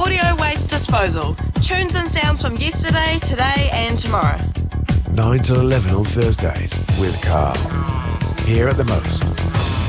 Audio Waste Disposal. Tunes and sounds from yesterday, today and tomorrow. 9 till 11 on Thursdays with Carl. Here at The Most.